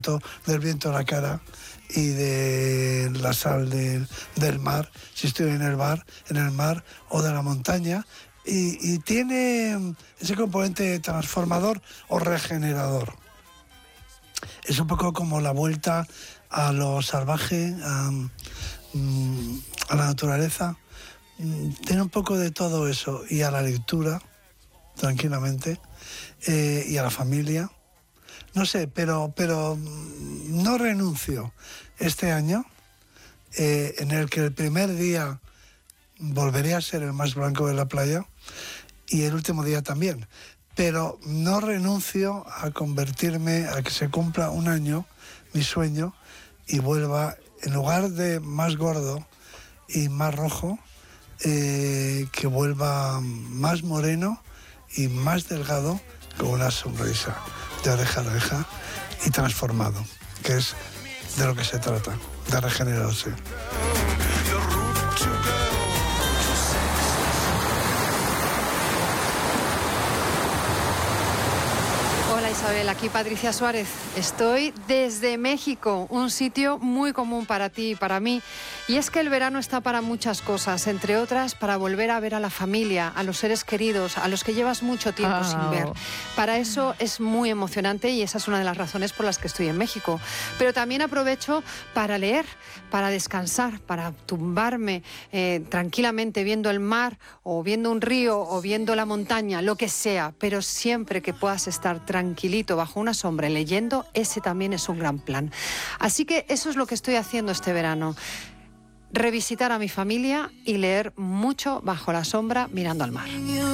del viento en la cara y de la sal del mar, si estoy en el mar o de la montaña, y tiene ese componente transformador o regenerador. Es un poco como la vuelta a lo salvaje, a la naturaleza. Tiene un poco de todo eso, y a la lectura, tranquilamente, y a la familia. No sé, pero no renuncio este año, en el que el primer día volveré a ser el más blanco de la playa y el último día también. Pero no renuncio a convertirme, a que se cumpla un año, mi sueño, y vuelva, en lugar de más gordo y más rojo, que vuelva más moreno y más delgado, con una sonrisa de oreja a oreja y transformado, que es de lo que se trata, de regenerarse. Hola Isabel, aquí Patricia Suárez. Estoy desde México, un sitio muy común para ti y para mí. Y es que el verano está para muchas cosas, entre otras para volver a ver a la familia, a los seres queridos, a los que llevas mucho tiempo sin ver. Para eso es muy emocionante y esa es una de las razones por las que estoy en México. Pero también aprovecho para leer, para descansar, para tumbarme tranquilamente viendo el mar o viendo un río o viendo la montaña, lo que sea. Pero siempre que puedas estar tranquilito bajo una sombra leyendo, ese también es un gran plan. Así que eso es lo que estoy haciendo este verano. Revisitar a mi familia y leer mucho bajo la sombra mirando al mar.